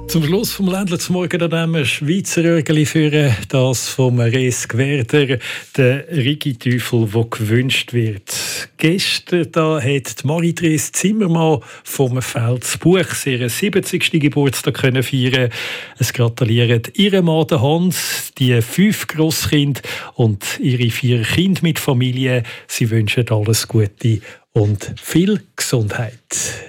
Zum Schluss vom Ländler zum Morgen nehmen wir Schweizer Örgeli führen, das vom Resk Werder, der Rigi-Teufel, der gewünscht wird. Gestern da hat Marie-Therese Zimmermann vom Felsbuch ihren 70. Geburtstag können feiern. Es gratulieren ihre Mann Hans, die 5 Grosskinder und ihre 4 Kinder mit Familie. Sie wünschen alles Gute und viel Gesundheit.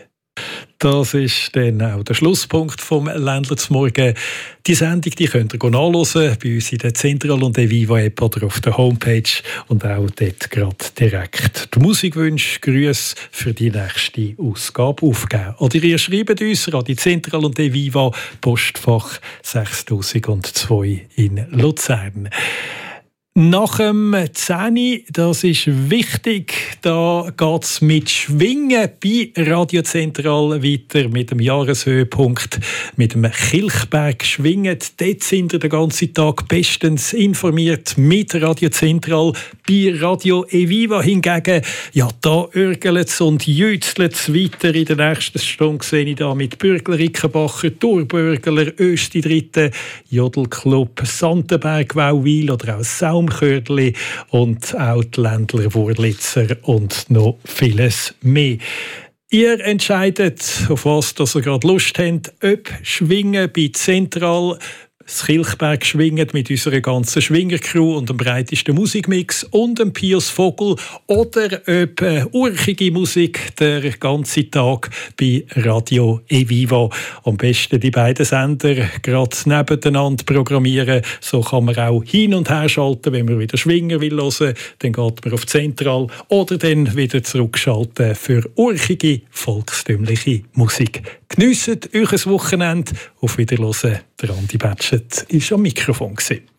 Das ist dann auch der Schlusspunkt vom Ländler zum Morgen. Die Sendung die könnt ihr nachhören bei uns in der Zentral- und der Viva-App oder auf der Homepage und auch dort gerade direkt die Musikwünsche, Grüße für die nächste Ausgabe aufgeben. Oder ihr schreibt uns Radio Zentral und der Viva, Postfach 6002 in Luzern. Nach dem 10, das ist wichtig, da geht es mit Schwingen bei Radio Zentral weiter mit dem Jahreshöhepunkt, mit dem Kilchberg Schwingen. Dort sind wir den ganzen Tag bestens informiert mit Radio Zentral. Bei Radio Eviva hingegen, ja, da örgelt es und jützelt es weiter. In der nächsten Stunde sehe ich da mit Bürgler, Rickenbacher, Torbürgler, Östi Dritte, Jodelclub, Santenberg, Wauwil oder auch Saumkördli und auch die Ländler Wurlitzer und noch vieles mehr. Ihr entscheidet, auf was ihr gerade Lust habt, ob Schwingen bei Zentral, das Kilchberg schwingt mit unserer ganzen Schwingercrew und dem breitesten Musikmix und dem Pius Vogel oder ob urchige Musik der ganze Tag bei Radio Eviva. Am besten die beiden Sender gerade nebeneinander programmieren. So kann man auch hin und her schalten, wenn man wieder Schwinger will hören, dann geht man auf Zentral oder dann wieder zurückschalten für urchige, volkstümliche Musik. Geniesst euch ein Wochenende. Auf Wiederhören. Der Andi Batschet war am Mikrofon.